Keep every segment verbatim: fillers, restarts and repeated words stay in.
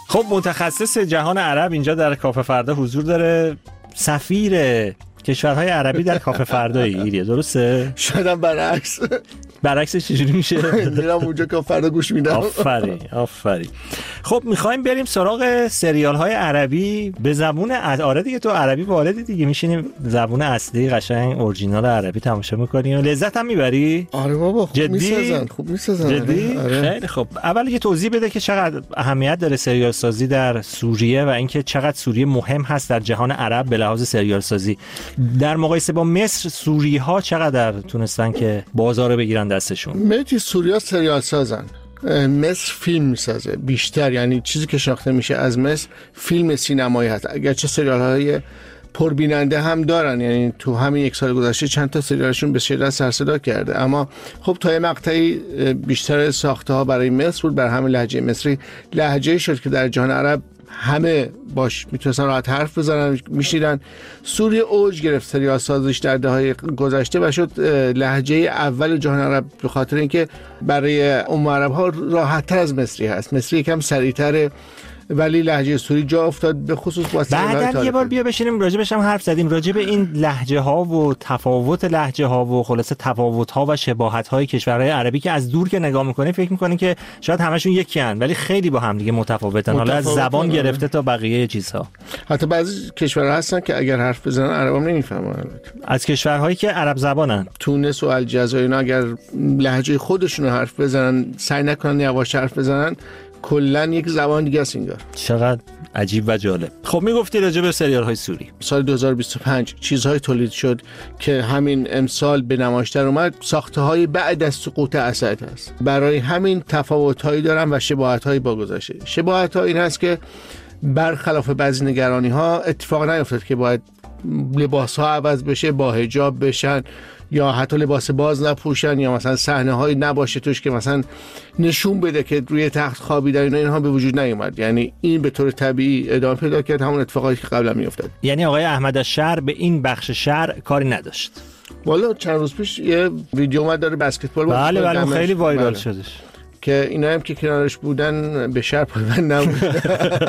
خب متخصص جهان عرب اینجا در کافه فردا حضور داره، سفیر کشورهای عربی در کافه فردا ایریه، درسته؟ شایدم برعکس. برعکسش چجوری میشه؟ میرم اونجا که فردا گوش میدم. آفرین آفرین. خب میخوایم بریم سراغ سریال های عربی به زبون آره دیگه، تو عربی والدی دیگه، میشینیم زبون اصلی قشنگ اورجینال عربی تماشا میکنیم و لذت هم میبری؟ آره بابا خوب میسازن، خوب میسازن. جدی؟ آره. خیلی خب. اول یه توضیح بده که چقدر اهمیت داره سریال سازی در سوریه و اینکه چقدر سوریه مهم هست در جهان عرب به لحاظ سریال سازی. در مقایسه با مصر، سوری ها چقدر تونستن که بازار بگیرن دستشون؟ متی سوریا سریال سازن، مصر فیلم میسازه بیشتر، یعنی چیزی که شناخته میشه از مصر فیلم سینمایی هست، اگرچه سریال های پربیننده هم دارن، یعنی تو همین یک سال گذشته چند تا سریالشون به شدت سر صدا کرده، اما خب تا یه مقطعی بیشتر ساخته ها برای مصر بود، بر همین لهجه مصری لهجه شد که در جهان عرب همه باش میتونستن راحت حرف بزنن میشیدن. سوریه اوج گرفت سریال سازیش در دههای گذشته و شد لهجه اول جهان عرب، به خاطر اینکه برای ام عرب ها راحت تر از مصری هست. مصری یکم سریعتره ولی لهجه سوری جا افتاد، به خصوص واسه بعدن یه بار بیا بشینیم راجبش هم حرف زدیم، راجب این لهجه ها و تفاوت لهجه ها و خلاصه تفاوت ها و شباهت های کشورهای عربی که از دور که نگاه میکنه فکر میکنه که شاید همشون یکی ان ولی خیلی با هم دیگه متفاوتن، حالا از زبان گرفته تا بقیه چیزها. حتی بعضی کشورها هستن که اگر حرف بزنن عربام نمیفهمن، از کشورهایی که عرب زبانن، تونس و الجزایر، اینا اگر لهجه خودشون رو حرف بزنن، سعی نکنن یواش حرف بزنن، کلن یک زبان دیگه است انگار. چقدر عجیب و جالب. خب میگفتی راجع به سریال های سوری. سال دو هزار و بیست و پنج چیزهای تولید شد که همین امسال به نمایش در اومد، ساخته های بعد از سقوط اسد هست. برای همین تفاوت هایی دارن و شباهت هایی با گذشته. شباهت ها این هست که برخلاف بعضی نگرانی ها اتفاق نیفتاد که باید لباس ها عوض بشه، با حجاب بشن یا حتی لباس باز نپوشن یا مثلا صحنه هایی نباشه توش که مثلا نشون بده که روی تخت خوابیدن، اینا اینها به وجود نیومد. یعنی این به طور طبیعی ادامه پیدا کرد، همون اتفاقایی که قبلا میافتاد. یعنی آقای احمد الشر به این بخش شهر کاری نداشت. والا چند روز پیش یه ویدیو اومد داره بسکتبال بود. بله بله خیلی وایرال شدش که اینا هم که کنارش بودن به شهر پایبند نبودن.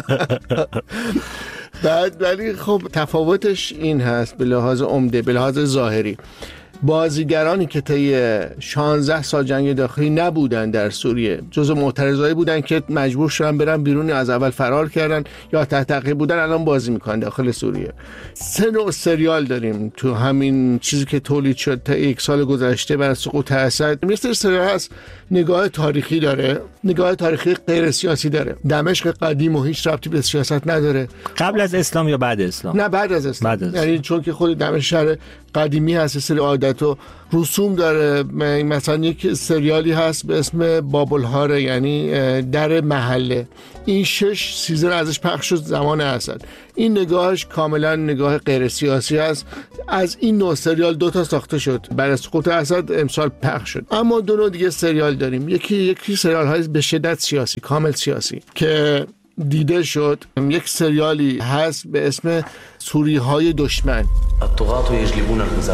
بعد ولی خب تفاوتش این هست به لحاظ عمده، به لحاظ ظاهری، بازیگرانی که طی شانزده سال جنگ داخلی نبودن در سوریه، جزو معترضایی بودن که مجبور شدن برن بیرون، از اول فرار کردن یا تحت تعقیب بودن، الان بازی میکنن داخل سوریه. سه نوع سریال داریم تو همین چیزی که تولید شد تا یک سال گذشته بعد از سقوط اسد. مثل سریال هست نگاه تاریخی داره، نگاه تاریخی غیر سیاسی داره. دمشق قدیم و هیچ ربطی به سیاست نداره. قبل از اسلام یا بعد اسلام؟ نه بعد از اسلام. بعد از یعنی چون که خود دمشق شهر قدیمی هست، سری عادت و رسوم داره. مثلا یک سریالی هست به اسم بابلهاره، یعنی در محله. این شش سیزن ازش پخش شد زمان اسد. این نگاهش کاملا نگاه غیر سیاسی است. از این نوع سریال دو تا ساخته شد بعد از سقوط اسد، امسال پخش شد. اما دو نوع دیگه سریال داریم. یکی یکی سریال های به شدت سیاسی، کامل سیاسی که دیده شد. یک سریالی هست به اسم سوری های دشمن. الطغاة يجلبون الغزاة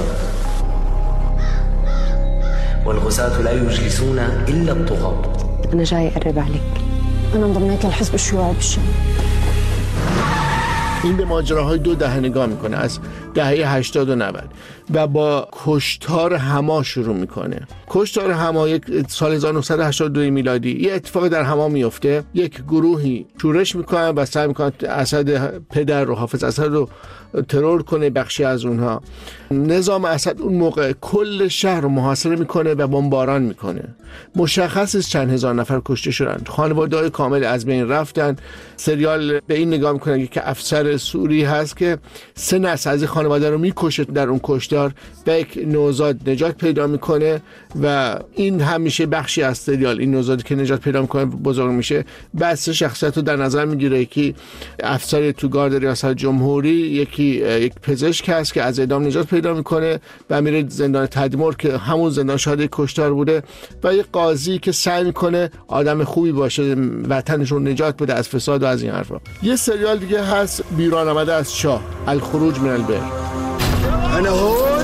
والغزاة لا يجلسون إلا الطغاة. أنا جاي أقرب عليك، أنا انضميت للحزب الشيوعي بالشام. این به ماجراهای دو دهه نگاه میکنه، از دهه هشتاد و نود، و با کشتار حما شروع میکنه. کشتار حما یک سال هزار و نهصد و هشتاد و دو میلادی یه اتفاق در حما میفته. یک گروهی شورش میکنن و سعی میکنن اسد پدر رو، حافظ اسد رو ترور کنه، بخشی از اونها. نظام اسد اون موقع کل شهر رو محاصره میکنه و بمباران میکنه. مشخص است چند هزار نفر کشته شدن، خانواده‌های کامل از بین رفتن. سریال به این نگاه میکنه که افسر سوری هست که سه نسل از خانواده رو میکشه در اون کشتار و یک نوزاد نجات پیدا میکنه و این همیشه بخشی از سریال. این نوزادی که نجات پیدا میکنه بزرگ میشه. بعد سه شخصیت رو در نظر میگیره، یکی افسر تو گارد ریاست جمهوری، یکی یک پزشک هست که از اعدام نجات پیدا میکنه و میره زندان تدمر که همون زندان شاهد کشتار بوده، و یک قاضی که سعی میکنه آدم خوبی باشه، وطنش رو نجات بده از فساد و از این حرفا. یه سریال دیگه هست بیرون آمده از شاه، الخروج من البئر. انا هون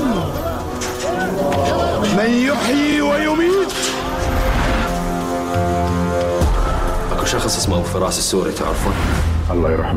من يحيي ويميت. اكو شخص اسمه ابو فراس السوري تعرفون؟ الله يرحمه.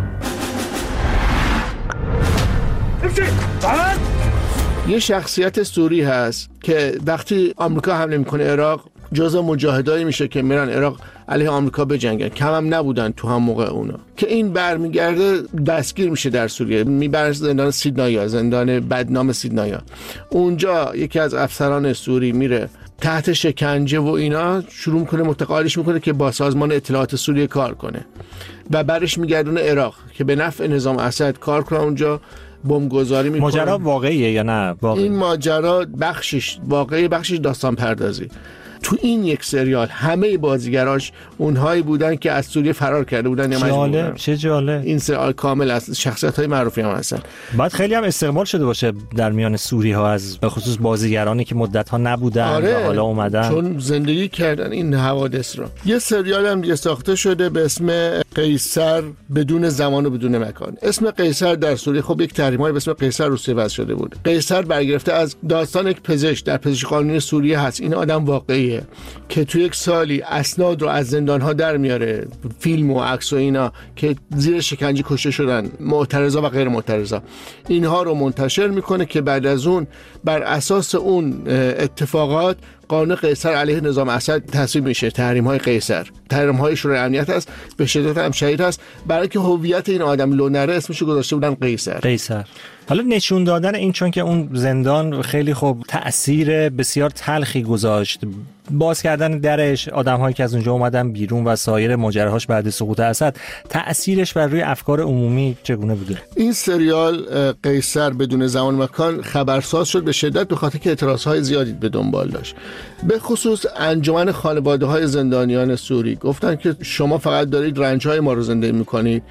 یه شخصیت سوری هست که وقتی آمریکا حمله میکنه عراق جزء مجاهدایی میشه که میرن عراق علیه آمریکا بجنگن، کم هم نبودن تو هم موقع اونا، که این برمیگرده دستگیر میشه در سوریه، میبرن زندان سیدنایا، زندان بدنام سیدنایا. اونجا یکی از افسران سوری میره تحت شکنجه و اینا شروع میکنه متقاعدش میکنه که با سازمان اطلاعات سوریه کار کنه و برش میگردونه عراق که به نفع نظام اسد کار کنه. اونجا بمبگذاری میکنه. ماجرا واقعیه یا نه؟ واقعی. این ماجرا بخشش واقعی، بخشش داستان پردازی. تو این یک سریال همه بازیگراش اونهایی بودن که از سوریه فرار کرده بودن یا مجبور بودن. چه جالب. این سریال کامل از شخصیت‌های معروفی هم هستن. بعد خیلی هم استقبال شده باشه در میان سوری ها، از به خصوص بازیگرانی که مدت‌ها نبودن آره، و حالا اومدن چون زندگی کردن این حوادث رو. یه سریال هم دیگه ساخته شده به اسم قیصر بدون زمان و بدون مکان. اسم قیصر در سوریه خب یک تحریم‌های به اسم قیصر روسیه وضع شده بود. قیصر برگرفته از داستان یک پزشک در پزشکی قانونی سوریه هست. این آدم واقعیه که تو یک سالی اسناد رو از زندان‌ها در میاره، فیلم و عکس و اینا که زیر شکنجه کشته شدن معترضا و غیر معترضا، اینها رو منتشر میکنه که بعد از اون بر اساس اون اتفاقات قانون قیصر علیه نظام اسد تصویب میشه. تحریم های قیصر، تحریم های شورای امنیت هست، به شدت هم شهید هست. برای که هویت این آدم لونره اسمشو گذاشته بودن قیصر. قیصر. حالا نشون دادن این، چون که اون زندان خیلی خوب تأثیر بسیار تلخی گذاشت، باز کردن درش، آدم‌هایی که از اونجا اومدن بیرون و سایر ماجراهاش بعد سقوط اسد، تأثیرش بر روی افکار عمومی چگونه بوده؟ این سریال قیصر بدون زمان و مکان خبرساز شد به شدت به خاطر که اعتراض‌های زیادی به دنبال داشت. به خصوص انجمن خانواده‌های زندانیان سوری گفتن که شما فقط دارید رنج‌های ما رو زنده می‌کنید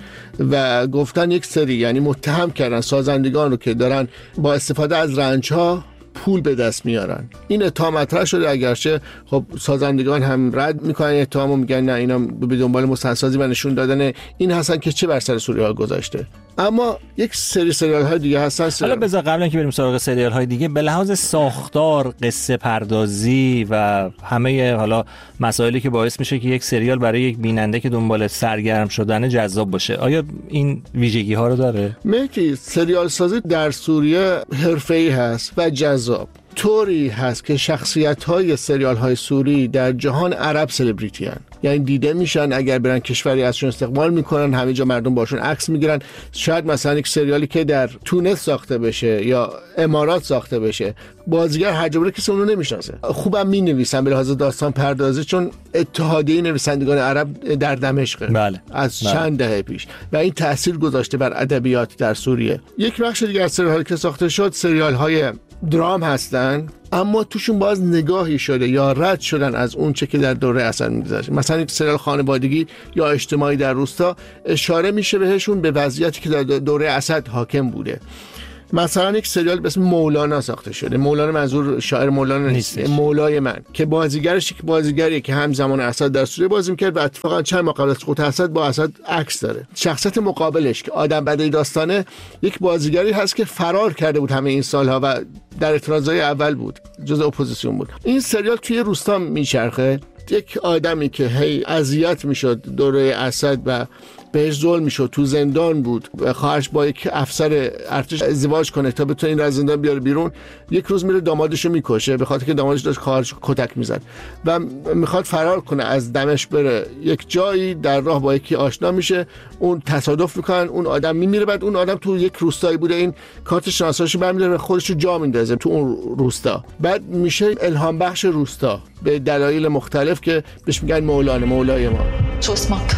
و گفتن یک سری، یعنی متهم کردن سازندگان رو که دارن با استفاده از رنج‌ها پول به دست میارن. این اتهام مطرح شده، اگرچه خب سازندگان هم رد میکنن اتهامو، میگن نه اینا به دنبال مستندسازی و نشون دادن این هستن که چه بر سر سوریه ها گذاشته. اما یک سری سریال های دیگه هستن. حالا بذار قبل اینکه بریم سراغ سریال های دیگه، به لحاظ ساختار، قصه پردازی و همه حالا مسائلی که باعث میشه که یک سریال برای یک بیننده که دنبال سرگرم شدن جذاب باشه، آیا این ویژگی ها رو داره؟ میگی سریال سازی در سوریه حرفه‌ای هست و جذاب. طوری هست که شخصیت‌های سریال‌های سوری در جهان عرب سلبریتی هستند، یعنی دیده میشن، اگر برن کشوری ازشون استقبال میکنن، همه جا مردم باشون عکس میگیرن. شاید مثلا یک سریالی که در تونس ساخته بشه یا امارات ساخته بشه، بازیگر هر جا بره کسی اون رو نمیشناسه. خوبم مینویسن به لحاظ داستان پردازی، چون اتحادیه نویسندگان عرب در دمشق بله. از بله. چند دهه پیش و این تاثیر گذاشته بر ادبیات در سوریه. یک بخش دیگه از سریال‌هایی که ساخته شد سریال‌های درام هستن، اما توشون باز نگاهی شده یا رد شدن از اون چه که در دوره اسد می‌گذشت. مثلا یک سریال خانوادگی یا اجتماعی در روستا اشاره میشه بهشون به وضعیتی که در دوره اسد حاکم بوده. مثلا یک سریال به اسم مولانا ساخته شده. مولانا منظور شاعر مولانا نیست، مولای من، که بازیگرش یک بازیگری که همزمان اسد در سوریه بازی می‌کرد و اتفاقا چند ماه قبل از سقوط اسد با اسد عکس داره. شخصیت مقابلش که آدم بدی داستانه، یک بازیگری هست که فرار کرده بود همه این سالها و در اعتراضای اول بود، جزء اپوزیسیون بود. این سریال توی روستا میچرخه، یک آدمی که هی اذیت میشد دوره اسد و بهش ظلم میشد، تو زندان بود و خواهرش با یک افسر ارتش ازدواج کنه تا بتونه این رو از زندان بیاره بیرون. یک روز میره دامادشو میکشه به خاطر که دامادش داشت خواهرش کتک میزد و میخواد فرار کنه از دمشق بره یک جایی، در راه با یکی آشنا میشه، اون تصادف میکنن، اون آدم میمیره. بعد اون آدم تو یک روستایی بوده، این کارت شناساییشو برمی‌داره و خودشو جا میندازه تو اون روستا. بعد میشه الهام بخش روستا به دلایل مختلف که بهش میگن مولانا، مولای ما. شو اسمك؟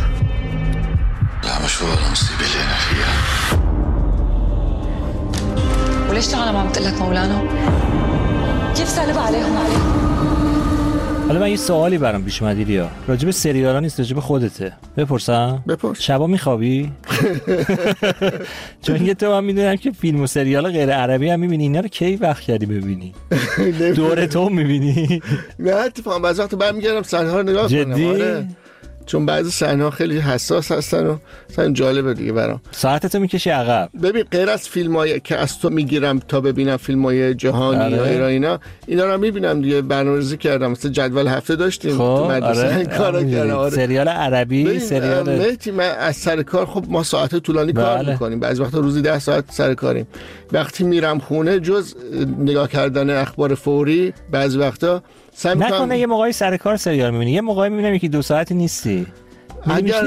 لا مشهور المصيبة اللي أنا فيها. وليش تعالى ما بتقول لك مولانا؟ كيف سالب عليهم عليهم؟ حالا من یه سوالی برام پیش اومد ایلیا، راجب سریالا نیست، راجب خودته. بپرسم؟ بپرس. شبا میخوابی؟ چون که تو هم میدونم که فیلم و سریال غیر عربی هم میبینی، اینا رو کی وقت کردی ببینی؟ دوره تو میبینی؟ نه اتفاقا بعضی وقت برمیگردم صحنه‌ها رو نگاه کنم. جدی؟ چون بعضی صحنه‌ها خیلی حساس هستن و مثلا جالبه دیگه برام. ساعتتو میکشی عقب. ببین غیر از فیلمایی که از تو میگیرم تا ببینم فیلمای جهانی یا ایرانینا، اینا رو میبینم دیگه، برنامه‌ریزی کردم، مثلا جدول هفته داشتیم تو مدرسه. آره. کارا کردم. آره. سریال عربی، سریال مهدی، من از سر کار خب ما ساعت طولانی بله. کار میکنیم، بعضی وقتا روزی ده ساعت سر کاریم. وقتی میرم خونه جز نگاه کردن اخبار فوری بعضی وقتا نکنه یه موقعی سر کار سریال میبینی، یه موقعی میبینم یکی دو ساعتی نیستی. اگر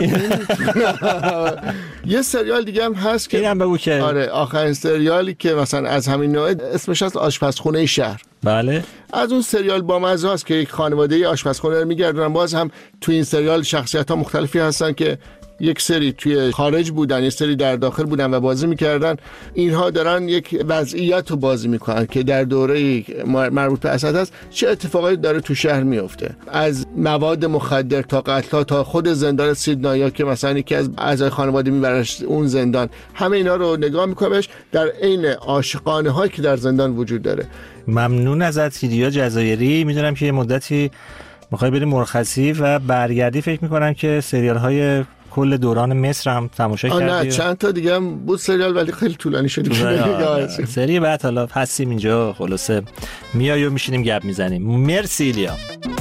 یه سریال دیگه هم هست که اینم بگو که آره آخرین سریالی که مثلا از همین نوع اسمش هست آشپزخونه شهر. بله. از اون سریال با مزه است که یک خانواده آشپزخونه رو میگردونن. باز هم تو این سریال شخصیت‌ها مختلفی هستن که یک سری توی خارج بودن، یک سری در داخل بودن و بازی میکردن. اینها دارن یک وضعیت رو بازی میکنن که در دوره مربوط به اسد هست چه اتفاقایی داره تو شهر میفته، از مواد مخدر تا قتل‌ها تا خود زندان سیدنایا که مثلا یکی از اعضای خانواده میبرش اون زندان، همه اینا رو نگاه میکنمش در عین عاشقانه هایی که در زندان وجود داره. ممنون ازت سیدیا جزایری. میدونم که یه مدتی میخوای بری مرخصی و برگردی، فکر میکنم که سریال های کل دوران مصر هم تماشا کردی؟ نه چند تا دیگه هم بود سریال ولی خیلی طولانی شد دیگه. سری بعد حالا هستیم اینجا، خلاصه میای و میشینیم گپ میزنیم. مرسی ایلیا.